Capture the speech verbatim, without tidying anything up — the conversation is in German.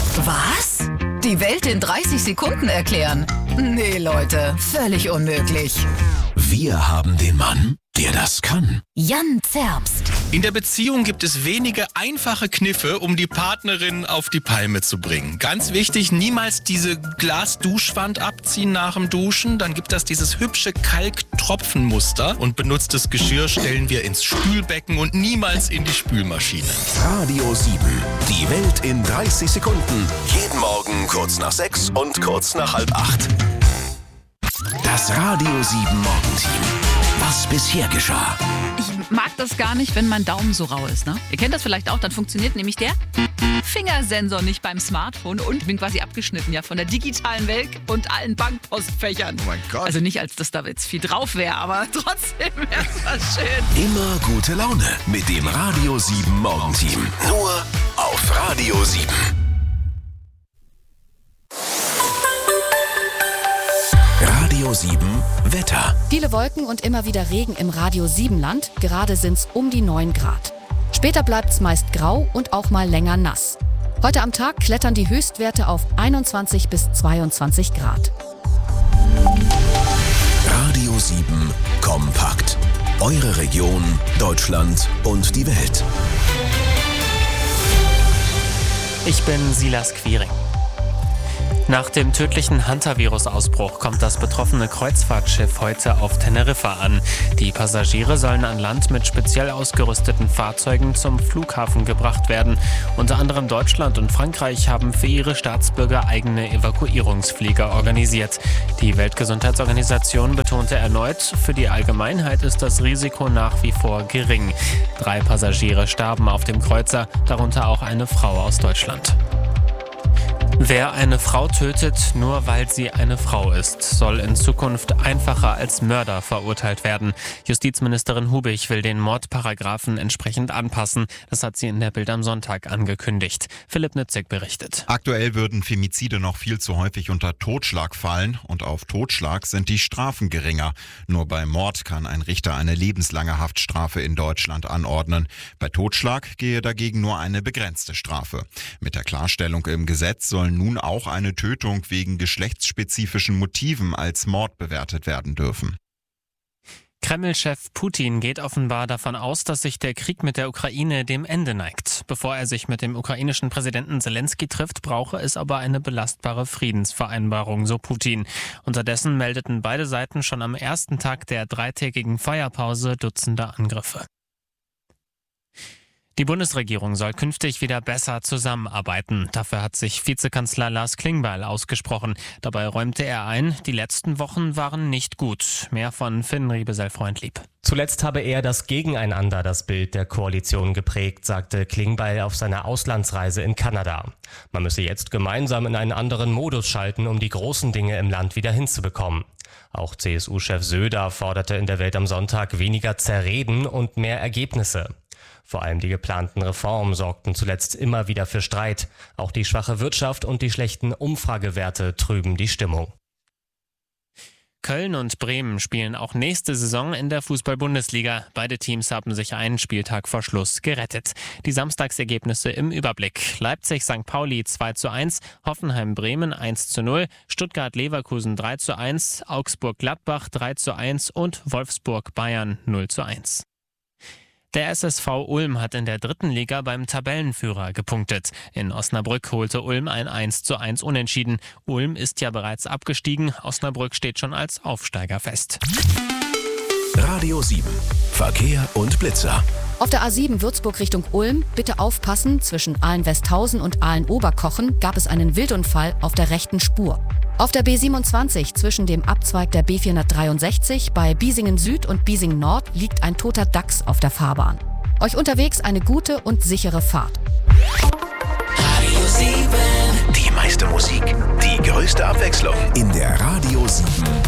Was? Die Welt in dreißig Sekunden erklären? Nee, Leute, völlig unmöglich. Wir haben den Mann, der das kann. Jan Zerbst. In der Beziehung gibt es wenige einfache Kniffe, um die Partnerin auf die Palme zu bringen. Ganz wichtig, niemals diese Glasduschwand abziehen nach dem Duschen. Dann gibt es dieses hübsche Kalktropfenmuster. Und benutztes Geschirr stellen wir ins Spülbecken und niemals in die Spülmaschine. Radio sieben. Die Welt in dreißig Sekunden. Jeden Morgen kurz nach sechs und kurz nach halb acht. Das Radio sieben Morgenteam. Was bisher geschah. Ich mag das gar nicht, wenn mein Daumen so rau ist. Ne? Ihr kennt das vielleicht auch, dann funktioniert nämlich der Fingersensor nicht beim Smartphone und ich bin quasi abgeschnitten ja von der digitalen Welt und allen Bankpostfächern. Oh mein Gott. Also nicht, als dass da jetzt viel drauf wäre, aber trotzdem wäre es schön. Immer gute Laune mit dem Radio sieben Morgenteam. Nur auf Radio sieben. Radio sieben Wetter. Viele Wolken und immer wieder Regen im Radio sieben Land. Gerade sind's um die neun Grad. Später bleibt's meist grau und auch mal länger nass. Heute am Tag klettern die Höchstwerte auf einundzwanzig bis zweiundzwanzig Grad. Radio sieben kompakt. Eure Region, Deutschland und die Welt. Ich bin Silas Quiring. Nach dem tödlichen Hantavirus-Ausbruch kommt das betroffene Kreuzfahrtschiff heute auf Teneriffa an. Die Passagiere sollen an Land mit speziell ausgerüsteten Fahrzeugen zum Flughafen gebracht werden. Unter anderem Deutschland und Frankreich haben für ihre Staatsbürger eigene Evakuierungsflieger organisiert. Die Weltgesundheitsorganisation betonte erneut, für die Allgemeinheit ist das Risiko nach wie vor gering. Drei Passagiere starben auf dem Kreuzer, darunter auch eine Frau aus Deutschland. Wer eine Frau tötet, nur weil sie eine Frau ist, soll in Zukunft einfacher als Mörder verurteilt werden. Justizministerin Hubig will den Mordparagraphen entsprechend anpassen. Das hat sie in der Bild am Sonntag angekündigt. Philipp Nitzig berichtet. Aktuell würden Femizide noch viel zu häufig unter Totschlag fallen und auf Totschlag sind die Strafen geringer. Nur bei Mord kann ein Richter eine lebenslange Haftstrafe in Deutschland anordnen. Bei Totschlag gehe dagegen nur eine begrenzte Strafe. Mit der Klarstellung im Gesetz soll nun auch eine Tötung wegen geschlechtsspezifischen Motiven als Mord bewertet werden dürfen. Kreml-Chef Putin geht offenbar davon aus, dass sich der Krieg mit der Ukraine dem Ende neigt. Bevor er sich mit dem ukrainischen Präsidenten Zelensky trifft, brauche es aber eine belastbare Friedensvereinbarung, so Putin. Unterdessen meldeten beide Seiten schon am ersten Tag der dreitägigen Feuerpause Dutzende Angriffe. Die Bundesregierung soll künftig wieder besser zusammenarbeiten. Dafür hat sich Vizekanzler Lars Klingbeil ausgesprochen. Dabei räumte er ein, die letzten Wochen waren nicht gut. Mehr von Finn Riebesell-Freundlieb. Zuletzt habe er das Gegeneinander das Bild der Koalition geprägt, sagte Klingbeil auf seiner Auslandsreise in Kanada. Man müsse jetzt gemeinsam in einen anderen Modus schalten, um die großen Dinge im Land wieder hinzubekommen. Auch C S U-Chef Söder forderte in der Welt am Sonntag weniger Zerreden und mehr Ergebnisse. Vor allem die geplanten Reformen sorgten zuletzt immer wieder für Streit. Auch die schwache Wirtschaft und die schlechten Umfragewerte trüben die Stimmung. Köln und Bremen spielen auch nächste Saison in der Fußball-Bundesliga. Beide Teams haben sich einen Spieltag vor Schluss gerettet. Die Samstagsergebnisse im Überblick. Leipzig-Sankt Pauli zwei zu eins, Hoffenheim-Bremen eins zu null, Stuttgart-Leverkusen drei zu eins, Augsburg-Gladbach drei zu eins und Wolfsburg-Bayern null zu eins. Der S S V Ulm hat in der dritten Liga beim Tabellenführer gepunktet. In Osnabrück holte Ulm ein eins zu eins Unentschieden. Ulm ist ja bereits abgestiegen. Osnabrück steht schon als Aufsteiger fest. Radio sieben. Verkehr und Blitzer. Auf der A sieben Würzburg Richtung Ulm, bitte aufpassen, zwischen Aalen-Westhausen und Aalen-Oberkochen gab es einen Wildunfall auf der rechten Spur. Auf der B siebenundzwanzig zwischen dem Abzweig der B vierhundertdreiundsechzig bei Biesingen Süd und Biesingen Nord liegt ein toter Dachs auf der Fahrbahn. Euch unterwegs eine gute und sichere Fahrt. Radio sieben. Die meiste Musik, die größte Abwechslung in der Radio sieben